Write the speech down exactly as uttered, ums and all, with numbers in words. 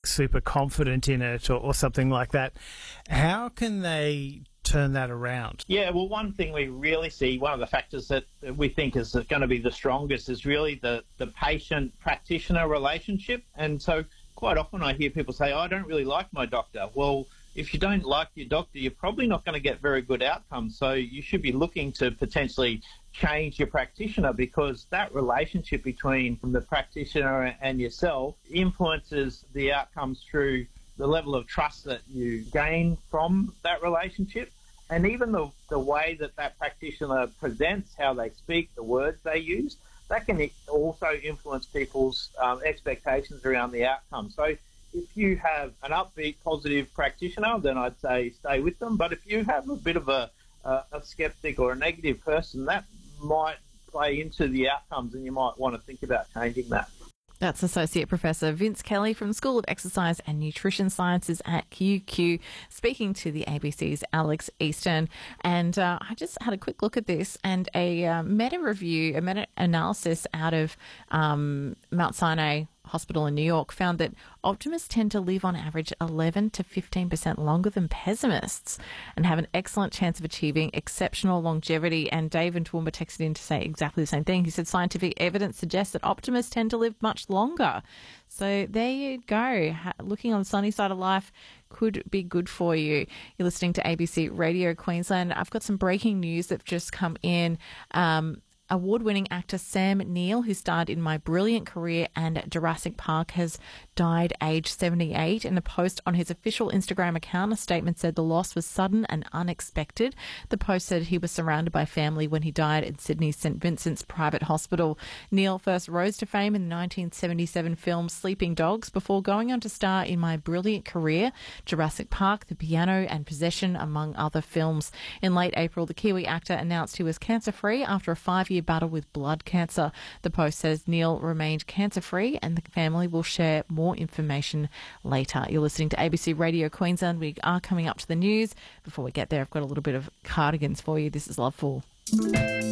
super confident in it or, or something like that. How can they turn that around? Yeah, well, one thing we really see, one of the factors that we think is going to be the strongest is really the, the patient-practitioner relationship. And so quite often I hear people say, oh, I don't really like my doctor. Well, if you don't like your doctor, you're probably not going to get very good outcomes. So you should be looking to potentially change your practitioner, because that relationship between the practitioner and yourself influences the outcomes through the level of trust that you gain from that relationship, and even the, the way that that practitioner presents, how they speak, the words they use, that can also influence people's um, expectations around the outcome. So if you have an upbeat, positive practitioner, then I'd say stay with them. But if you have a bit of a, a, a skeptic or a negative person, that might play into the outcomes, and you might want to think about changing that. That's Associate Professor Vince Kelly from the School of Exercise and Nutrition Sciences at Q Q, speaking to the A B C's Alex Easton. And uh, I just had a quick look at this, and a uh, meta-review, a meta-analysis out of um, Mount Sinai Hospital in New York found that optimists tend to live on average eleven to fifteen percent longer than pessimists and have an excellent chance of achieving exceptional longevity. And Dave and Toowoomba texted in to say exactly the same thing. He said scientific evidence suggests that optimists tend to live much longer. So there you go. Looking on the sunny side of life could be good for you. You're listening to A B C Radio Queensland. I've got some breaking news that's just come in. Um, Award-winning actor Sam Neill, who starred in My Brilliant Career and Jurassic Park, has died aged seventy-eight. In a post on his official Instagram account, a statement said the loss was sudden and unexpected. The post said he was surrounded by family when he died at Sydney's St Vincent's Private Hospital. Neill first rose to fame in the nineteen seventy-seven film Sleeping Dogs before going on to star in My Brilliant Career, Jurassic Park, The Piano and Possession, among other films. In late April, the Kiwi actor announced he was cancer-free after a five-year battle with blood cancer. The post says Neill remained cancer-free and the family will share more information later. You're listening to A B C Radio Queensland. We are coming up to the news. Before we get there, I've got a little bit of Cardigans for you. This is Loveful.